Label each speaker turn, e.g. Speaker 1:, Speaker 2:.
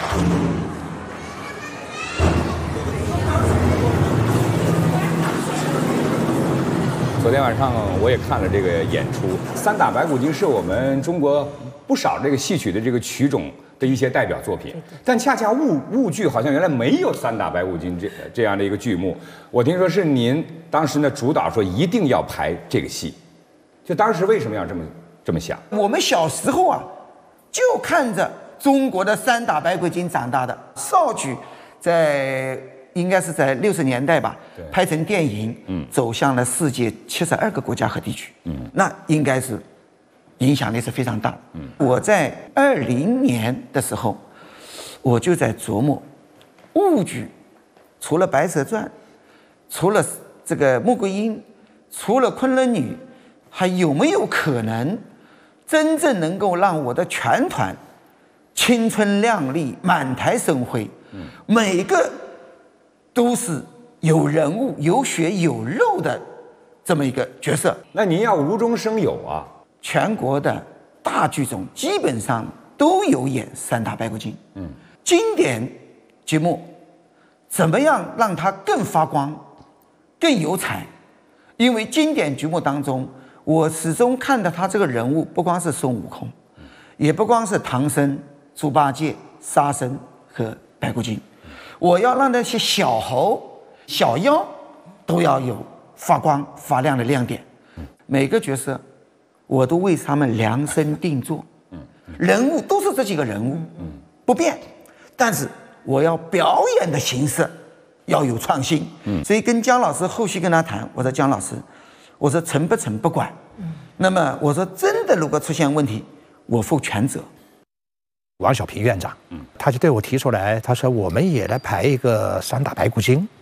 Speaker 1: 昨天晚上我也看了这个演出，三打白骨精是我们中国不少这个戏曲的这个曲种的一些代表作品，但恰恰豫剧好像原来没有三打白骨精这样的一个剧目。我听说是您当时呢主导说一定要排这个戏，就当时为什么要这么想？
Speaker 2: 我们小时候啊，就看着中国的三打白骨精长大的。绍剧应该是在60年代吧，拍成电影，走向了世界72个国家和地区，那应该是影响力是非常大的。我在20年的时候，我就在琢磨，豫剧除了《白蛇传》，除了这个《穆桂英》，除了《昆仑女》，还有没有可能真正能够让我的全团青春靓丽、满台生辉，每个都是有人物、有血有肉的这么一个角色？
Speaker 1: 那您要无中生有啊！
Speaker 2: 全国的大剧种基本上都有演三打白骨精。经典节目怎么样让它更发光、更有彩？因为经典剧目当中，我始终看到他这个人物，不光是孙悟空，也不光是唐僧、猪八戒、沙僧和白骨精。我要让那些小猴、小妖都要有发光发亮的亮点。每个角色我都为他们量身定做，人物都是这几个人物，不变，但是我要表演的形式要有创新。所以跟姜老师后续跟他谈，我说姜老师，我说成不成不管，那么我说真的如果出现问题，我负全责。
Speaker 3: 王小平院长，他就对我提出来，他说我们也来排一个三打白骨精。